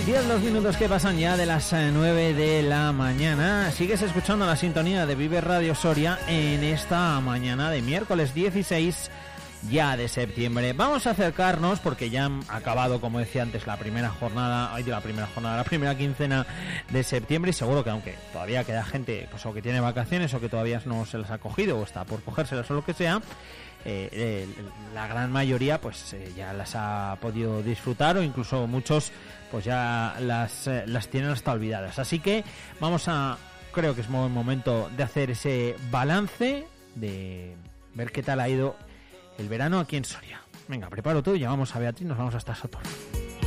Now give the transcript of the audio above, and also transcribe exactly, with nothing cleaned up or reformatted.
diez los minutos que pasan ya de las nueve de la mañana. Sigues escuchando la sintonía de Vive Radio Soria en esta mañana de miércoles dieciséis ya de septiembre. Vamos a acercarnos porque ya han acabado, como decía antes, la primera jornada, ay, la primera jornada, la primera quincena de septiembre, y seguro que aunque todavía queda gente pues o que tiene vacaciones o que todavía no se las ha cogido o está por cogérselas o lo que sea, eh, eh, la gran mayoría pues eh, ya las ha podido disfrutar, o incluso muchos pues ya las, eh, las tienen hasta olvidadas. Así que vamos a, creo que es buen momento de hacer ese balance, de ver qué tal ha ido el verano aquí en Soria. Venga, preparo todo y llamamos a Beatriz, nos vamos hasta Sotor.